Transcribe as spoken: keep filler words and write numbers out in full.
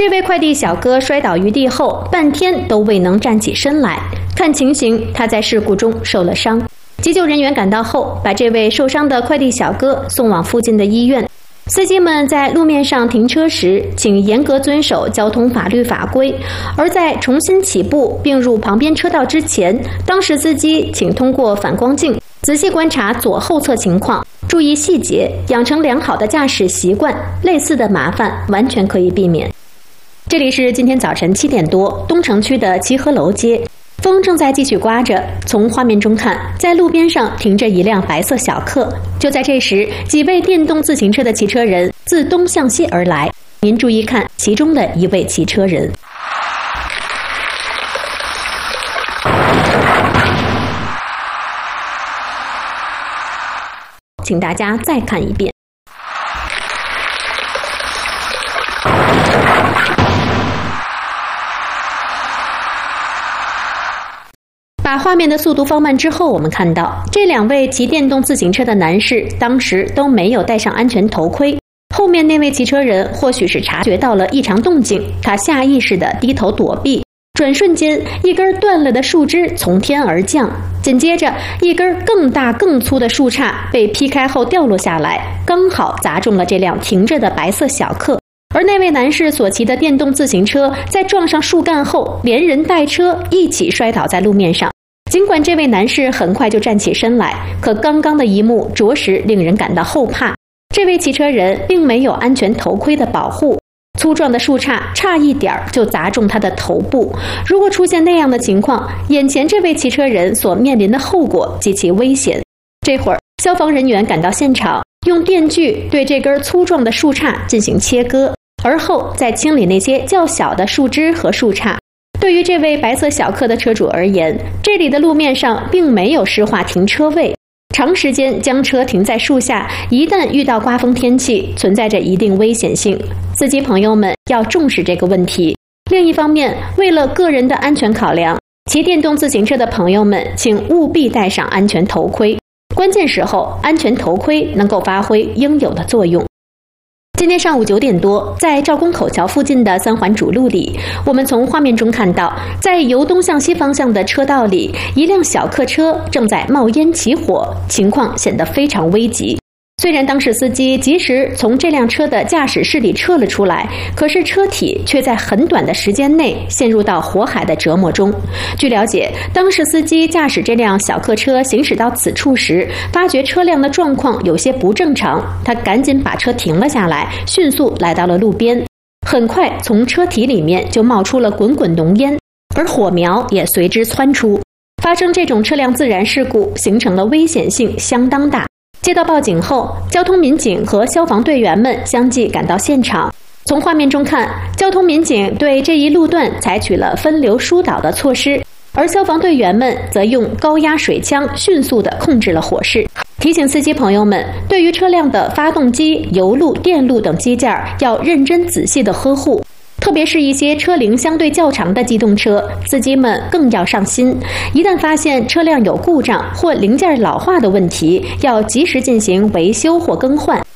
这位快递小哥摔倒于地后，半天都未能站起身来。看情形，他在事故中受了伤。急救人员赶到后，把这位受伤的快递小哥送往附近的医院。司机们在路面上停车时，请严格遵守交通法律法规；而在重新起步并入旁边车道之前，当时司机请通过反光镜仔细观察左后侧情况，注意细节，养成良好的驾驶习惯。类似的麻烦完全可以避免。这里是今天早晨七点多，东城区的齐河楼街。风正在继续刮着，从画面中看，在路边上停着一辆白色小客。就在这时，几位电动自行车的骑车人自东向西而来。您注意看其中的一位骑车人。请大家再看一遍。把画面的速度放慢之后，我们看到这两位骑电动自行车的男士当时都没有戴上安全头盔。后面那位骑车人或许是察觉到了异常动静，他下意识地低头躲避。转瞬间，一根断了的树枝从天而降，紧接着一根更大更粗的树杈被劈开后掉落下来，刚好砸中了这辆停着的白色小客。而那位男士所骑的电动自行车在撞上树干后，连人带车一起摔倒在路面上。尽管这位男士很快就站起身来，可刚刚的一幕着实令人感到后怕。这位骑车人并没有安全头盔的保护，粗壮的树杈差一点就砸中他的头部。如果出现那样的情况，眼前这位骑车人所面临的后果极其危险。这会儿，消防人员赶到现场，用电锯对这根粗壮的树杈进行切割，而后再清理那些较小的树枝和树杈。对于这位白色小客的车主而言，这里的路面上并没有湿化停车位，长时间将车停在树下，一旦遇到刮风天气，存在着一定危险性。司机朋友们要重视这个问题。另一方面，为了个人的安全考量，骑电动自行车的朋友们请务必戴上安全头盔。关键时候，安全头盔能够发挥应有的作用。今天上午九点多，在赵公口桥附近的三环主路里，我们从画面中看到，在由东向西方向的车道里，一辆小客车正在冒烟起火，情况显得非常危急。虽然当时司机及时从这辆车的驾驶室里撤了出来，可是车体却在很短的时间内陷入到火海的折磨中。据了解，当时司机驾驶这辆小客车行驶到此处时，发觉车辆的状况有些不正常，他赶紧把车停了下来，迅速来到了路边。很快，从车体里面就冒出了滚滚浓烟，而火苗也随之窜出。发生这种车辆自燃事故，形成了危险性相当大。接到报警后，交通民警和消防队员们相继赶到现场。从画面中看，交通民警对这一路段采取了分流疏导的措施，而消防队员们则用高压水枪迅速地控制了火势。提醒司机朋友们，对于车辆的发动机、油路、电路等机件要认真仔细地呵护。特别是一些车龄相对较长的机动车，司机们更要上心。一旦发现车辆有故障或零件老化的问题，要及时进行维修或更换，